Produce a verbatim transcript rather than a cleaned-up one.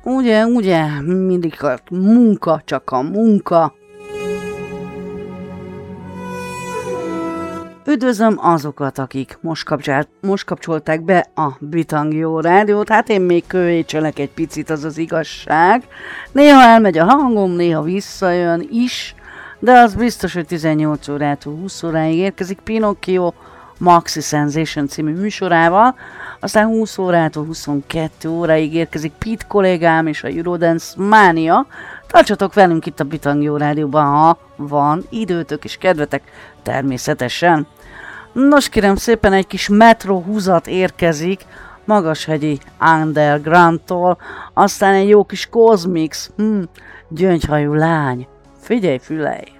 Ugye, ugye, mindig a munka, csak a munka. Üdvözlöm azokat, akik most, kapcsolt, most kapcsolták be a Bitangió Rádiót. Hát én még kövécselek egy picit, az az igazság. Néha elmegy a hangom, néha visszajön is, de az biztos, hogy tizennyolc órától húsz óráig érkezik Pinocchio Maxi Sensation című műsorával, aztán húsz órától huszonkettő óráig érkezik Pete kollégám és a Eurodance Mania. Tartsatok velünk itt a Bitangió Rádióban, ha van időtök és kedvetek, természetesen. Nos kérem szépen, egy kis metro húzat érkezik Magashegyi Undergroundtól, aztán egy jó kis Cosmix, hm, gyöngyhajú lány. Figyelj, fülej!